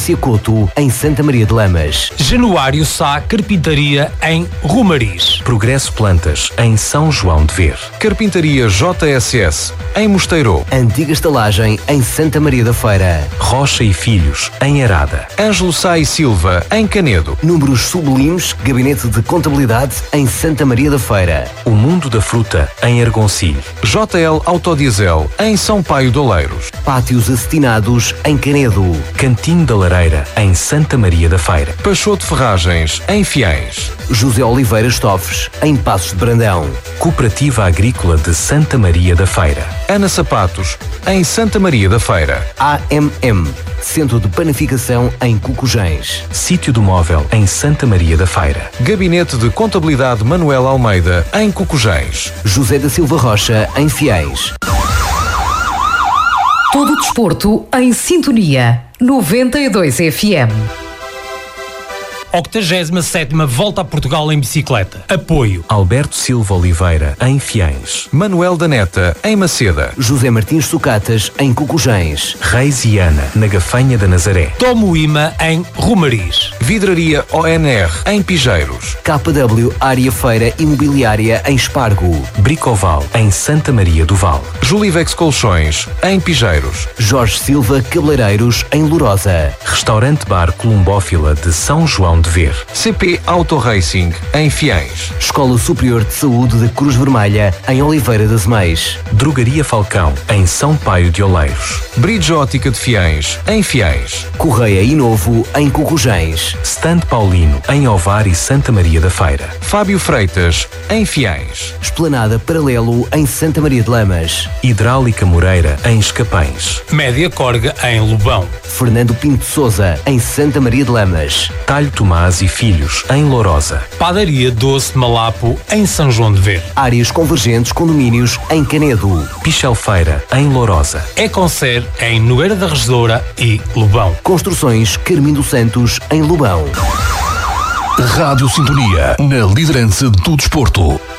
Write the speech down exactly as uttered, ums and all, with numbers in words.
Ciacoto, em Santa Maria de Lamas. Januário Sá Carpintaria, em Romariz. Progresso Plantas, em São João de Ver. Carpintaria J S S, em Mosteiro. Antiga Estalagem, em Santa Maria da Feira. Rocha e Filhos, em Arada. Ângelo Sá e Silva, em Canedo. Números sublimes, Gabinete de Contabilidade, em Santa Maria da Feira. O Mundo da Fruta, em Argoncilho. J L Autodiesel, em São Paio de Oleiros. Pátios Acetinados, em Canedo. Cantinho da Lareira, em Santa Maria da Feira. Peixoto Ferragens, em Fiães. José Oliveira Estofes, em Passos de Brandão. Cooperativa Agrícola de Santa Maria da Feira. Ana Sapatos, em Santa Maria da Feira. A M M, Centro de Panificação, em Cucujens. Sítio do Móvel, em Santa Maria da Feira. Gabinete de Contabilidade Manuel Almeida, em Cucujens. José da Silva Rocha, em Fiéis. Todo o desporto em sintonia noventa e dois F M. octogésima sétima Volta a Portugal em bicicleta. Apoio Alberto Silva Oliveira, em Fiães. Manuel da Neta, em Maceda. José Martins Sucatas, em Cucujens. Reis e Ana, na Gafanha da Nazaré. Tomoima, em Romariz. Vidraria O N R, em Pigeiros. K W Área Feira Imobiliária, em Espargo. Bricoval, em Santa Maria do Val. Julivex Colchões, em Pigeiros. Jorge Silva Cabeleireiros, em Lourosa. Restaurante Bar Colombófila de São João de Ver. C P Auto Racing, em Fiães. Escola Superior de Saúde de Cruz Vermelha, em Oliveira das Meias. Drogaria Falcão, em São Paio de Oleiros. Bridge Ótica de Fiães, em Fiães. Correia e Novo, em Cucujens. Stand Paulino, em Ovar e Santa Maria da Feira. Fábio Freitas, em Fiães. Esplanada Paralelo, em Santa Maria de Lamas. Hidráulica Moreira, em Escapães. Média Corga, em Lobão. Fernando Pinto Sousa, em Santa Maria de Lamas. Talho Tomás e Filhos, em Lourosa. Padaria Doce de Malapo, em São João de Ver. Áreas Convergentes Condomínios, em Canedo. Pichelfeira, em Lourosa. Econcer, em Nogueira da Regedora e Lobão. Construções Carmindo Santos, em Lobão. Rádio Sintonia, na liderança do desporto.